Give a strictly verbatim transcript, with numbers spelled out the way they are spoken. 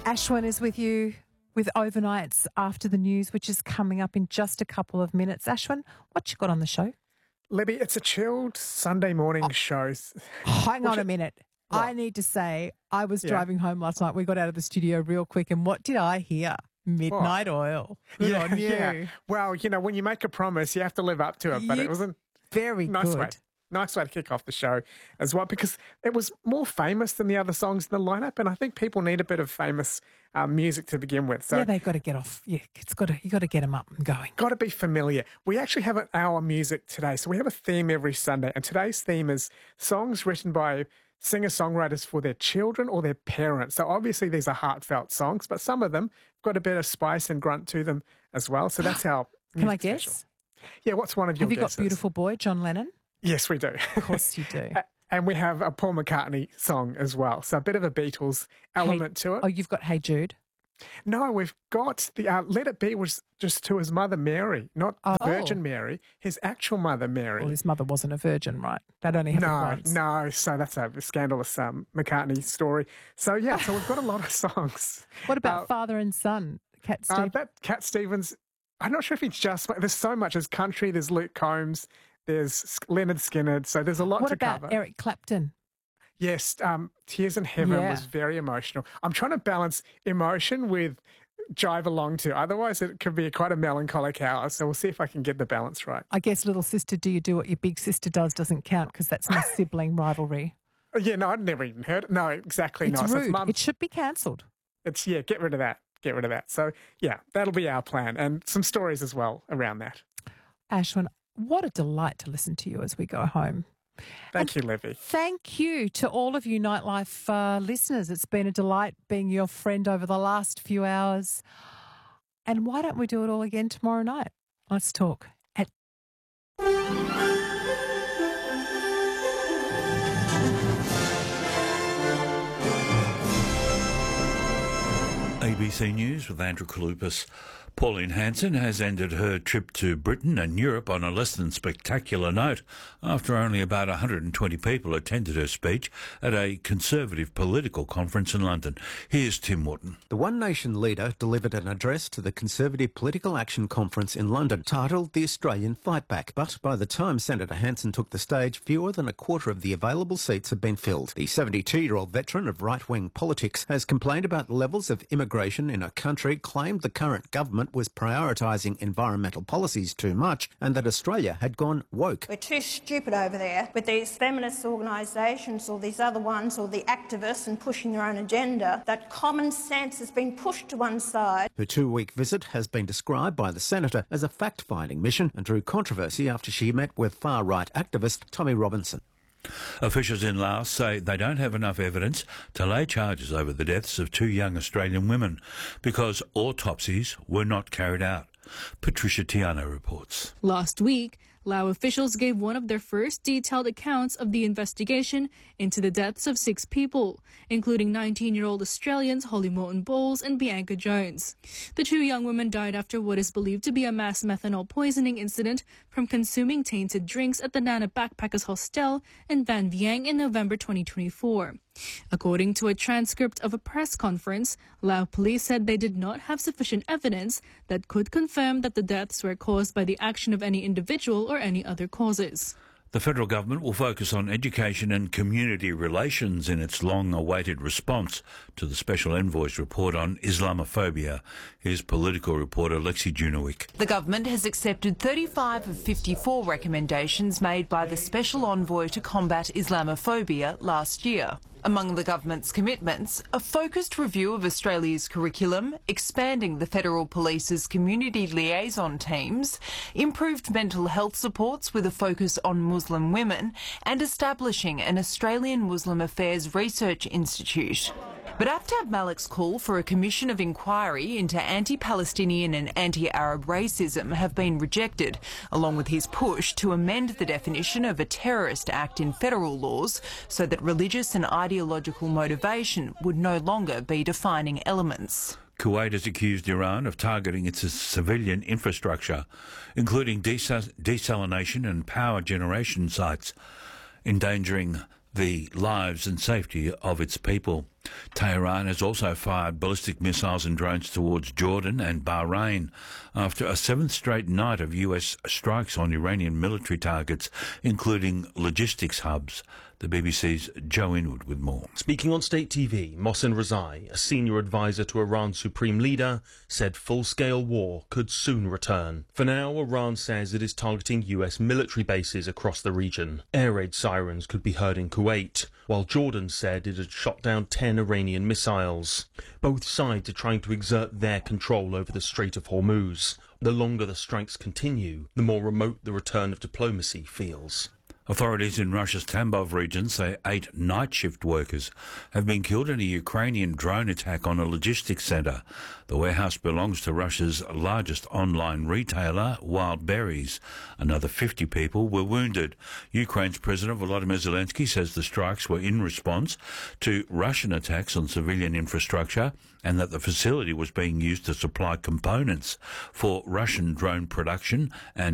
Ashwin is with you with Overnights After the News, which is coming up in just a couple of minutes. Ashwin, what you got on the show? Libby, it's a chilled Sunday morning oh, show. Hang on a minute. What? I need to say, I was yeah. driving home last night. We got out of the studio real quick, and what did I hear? Midnight what? Oil. Good yeah, on you. Yeah. Well, you know, when you make a promise, you have to live up to it, but you, it wasn't very nice good. Way. Nice way to kick off the show as well, because it was more famous than the other songs in the lineup, and I think people need a bit of famous uh, music to begin with. So yeah, they've got to get off. Yeah, it's got to you got to get them up and going. Got to be familiar. We actually have an hour music today, so we have a theme every Sunday, and today's theme is songs written by singer-songwriters for their children or their parents. So obviously these are heartfelt songs, but some of them have got a bit of spice and grunt to them as well. So that's our Can I guess? Special. Yeah, what's one of your Have you guesses? got Beautiful Boy, John Lennon? Yes, we do. Of course you do. And we have a Paul McCartney song as well. So a bit of a Beatles element hey, to it. Oh, you've got Hey Jude? No, we've got the uh, Let It Be was just to his mother Mary, not oh. Virgin Mary, his actual mother Mary. Well, his mother wasn't a virgin, right? That only happened once. No, no. So that's a scandalous um, McCartney story. So yeah, so we've got a lot of songs. What about uh, Father and Son? Cat Stevens? Uh, that Cat Stevens, I'm not sure if he's just, there's so much. There's country, there's Luke Combs, there's Leonard Skinner. So there's a lot what to cover. What about Eric Clapton? Yes, um, Tears in Heaven yeah. was very emotional. I'm trying to balance emotion with jive along to. Otherwise, it could be quite a melancholic hour. So we'll see if I can get the balance right. I guess Little Sister, Do You Do What Your Big Sister Does doesn't count because that's my sibling rivalry. Yeah, no, I'd never even heard it. No, exactly it's not. Rude. So Mum, it should be cancelled. It's, yeah, get rid of that. Get rid of that. So, yeah, that'll be our plan and some stories as well around that. Ashwin, what a delight to listen to you as we go home. Thank and you, Livy. Thank you to all of you Nightlife uh, listeners. It's been a delight being your friend over the last few hours. And why don't we do it all again tomorrow night? Let's talk at A B C News with Andrew Kalupas. Pauline Hanson has ended her trip to Britain and Europe on a less than spectacular note after only about one hundred twenty people attended her speech at a Conservative political conference in London. Here's Tim Wharton. The One Nation leader delivered an address to the Conservative Political Action Conference in London titled The Australian Fight Back. But by the time Senator Hanson took the stage, fewer than a quarter of the available seats had been filled. The seventy-two-year-old veteran of right-wing politics has complained about levels of immigration in her country, claimed the current government was prioritising environmental policies too much and that Australia had gone woke. We're too stupid over there with these feminist organisations or these other ones or the activists and pushing their own agenda, that common sense has been pushed to one side. Her two-week visit has been described by the Senator as a fact-finding mission and drew controversy after she met with far-right activist Tommy Robinson. Officials in Laos say they don't have enough evidence to lay charges over the deaths of two young Australian women because autopsies were not carried out. Patricia Tiano reports. Last week, Lao officials gave one of their first detailed accounts of the investigation into the deaths of six people, including nineteen-year-old Australians Holly Morton Bowles and Bianca Jones. The two young women died after what is believed to be a mass methanol poisoning incident from consuming tainted drinks at the Nana Backpackers Hostel in Van Vieng in November twenty twenty-four. According to a transcript of a press conference, Lao police said they did not have sufficient evidence that could confirm that the deaths were caused by the action of any individual or any other causes. The federal government will focus on education and community relations in its long-awaited response to the Special Envoy's report on Islamophobia. Here's political reporter Lexi Junowick. The government has accepted thirty-five of fifty-four recommendations made by the Special Envoy to combat Islamophobia last year. Among the government's commitments, a focused review of Australia's curriculum, expanding the Federal Police's community liaison teams, improved mental health supports with a focus on Muslim women, and establishing an Australian Muslim Affairs Research Institute. But Aftab Malik's call for a commission of inquiry into anti-Palestinian and anti-Arab racism have been rejected, along with his push to amend the definition of a terrorist act in federal laws so that religious and ideological motivation would no longer be defining elements. Kuwait has accused Iran of targeting its civilian infrastructure, including desal- desalination and power generation sites, endangering the lives and safety of its people. Tehran has also fired ballistic missiles and drones towards Jordan and Bahrain after a seventh straight night of U S strikes on Iranian military targets, including logistics hubs. The B B C's Joe Inwood with more. Speaking on state T V, Mohsen Rezai, a senior advisor to Iran's supreme leader, said full-scale war could soon return. For now, Iran says it is targeting U S military bases across the region. Air raid sirens could be heard in Kuwait, while Jordan said it had shot down ten Iranian missiles. Both sides are trying to exert their control over the Strait of Hormuz. The longer the strikes continue, the more remote the return of diplomacy feels. Authorities in Russia's Tambov region say eight night shift workers have been killed in a Ukrainian drone attack on a logistics centre. The warehouse belongs to Russia's largest online retailer, Wild Berries. Another fifty people were wounded. Ukraine's President Volodymyr Zelensky says the strikes were in response to Russian attacks on civilian infrastructure and that the facility was being used to supply components for Russian drone production and